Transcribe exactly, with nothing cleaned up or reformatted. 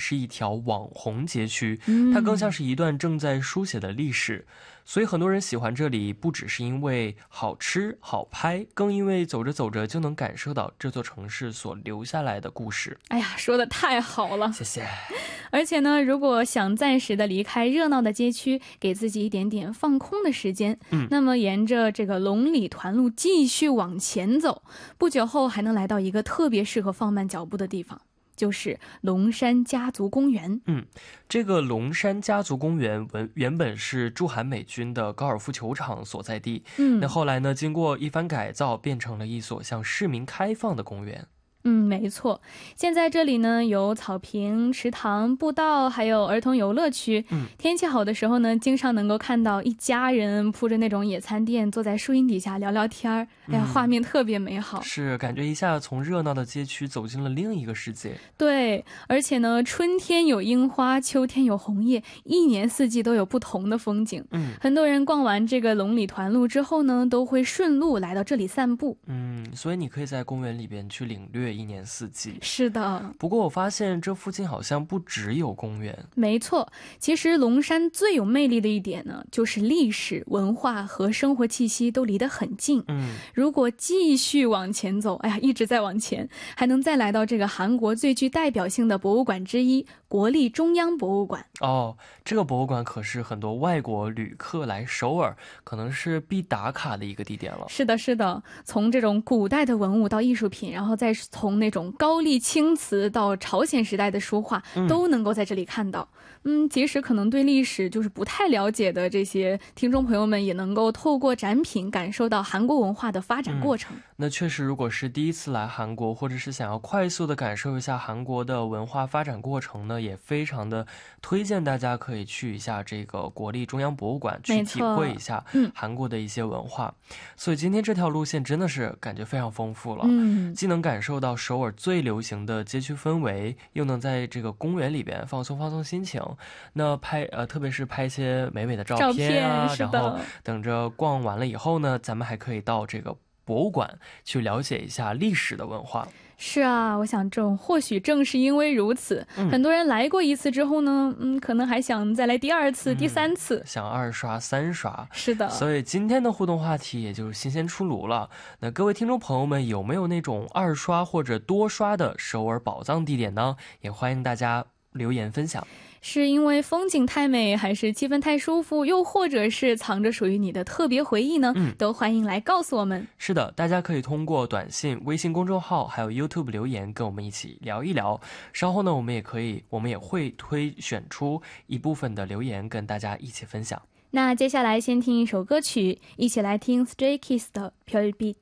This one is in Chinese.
是一条网红街区，它更像是一段正在书写的历史。所以很多人喜欢这里，不只是因为好吃好拍，更因为走着走着就能感受到这座城市所留下来的故事。 哎呀，说得太好了， 谢谢。 而且呢，如果想暂时的离开热闹的街区，给自己一点点放空的时间，嗯，那么沿着这个龙里团路继续往前走，不久后还能来到一个特别适合放慢脚步的地方，就是龙山家族公园。 嗯，这个龙山家族公园原本是驻韩美军的高尔夫球场所在地，嗯，那后来呢，经过一番改造，变成了一所向市民开放的公园。 嗯，没错。现在这里呢有草坪、池塘、步道，还有儿童游乐区。嗯，天气好的时候呢，经常能够看到一家人铺着那种野餐垫，坐在树荫底下聊聊天。哎呀，画面特别美好。 是，感觉一下从热闹的街区走进了另一个世界。 对，而且呢，春天有樱花，秋天有红叶，一年四季都有不同的风景。嗯，很多人逛完这个龙里团路之后呢，都会顺路来到这里散步。 嗯，所以你可以在公园里边去领略一年四季。 是的， 不过我发现这附近好像不只有公园。 没错，其实龙山最有魅力的一点呢，就是历史文化和生活气息都离得很近。嗯，如果继续往前走，哎呀，一直在往前，还能再来到这个韩国最具代表性的博物馆之一国立中央博物馆。 哦，这个博物馆可是很多外国旅客来首尔可能是必打卡的一个地点了。 是的，是的，从这种古代的文物到艺术品，然后再从那种高丽青瓷到朝鲜时代的书画，都能够在这里看到。嗯，即使可能对历史就是不太了解的这些听众朋友们，也能够透过展品感受到韩国文化的发展过程。 嗯，那确实，如果是第一次来韩国，或者是想要快速的感受一下韩国的文化发展过程呢，也非常的推荐大家可以去一下这个国立中央博物馆，去体会一下韩国的一些文化。嗯，所以今天这条路线真的是感觉非常丰富了。嗯，既能感受到首尔最流行的街区氛围，又能在这个公园里边放松放松心情。那拍呃，特别是拍一些美美的照片啊， 照片， 然后等着逛完了以后呢，咱们还可以到这个博物馆去了解一下历史的文化。 是啊，我想这种或许正是因为如此，嗯，很多人来过一次之后呢，嗯，可能还想再来第二次、嗯、第三次， 想二刷、三刷。 是的， 所以今天的互动话题也就是新鲜出炉了。那各位听众朋友们，有没有那种二刷或者多刷的首尔宝藏地点呢？也欢迎大家留言分享。 是因为风景太美，还是气氛太舒服，又或者是藏着属于你的特别回忆呢？嗯，都欢迎来告诉我们。 是的，大家可以通过短信、微信公众号还有 YouTube 留言跟我们一起聊一聊。稍后呢，我们也可以，我们也会推选出一部分的留言跟大家一起分享。 那接下来先听一首歌曲，一起来听 Stray Kids 的별빛。